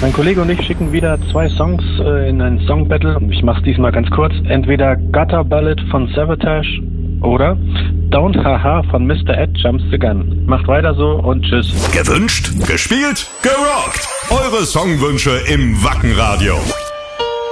Mein Kollege und ich schicken wieder 2 Songs in ein Song-Battle. Ich mach's diesmal ganz kurz. Entweder Gutter Ballad von Savatage oder Don't Haha von Mr. Ed Jumps the Gun. Macht weiter so und tschüss. Gewünscht, gespielt, gerockt. Eure Songwünsche im Wacken Radio.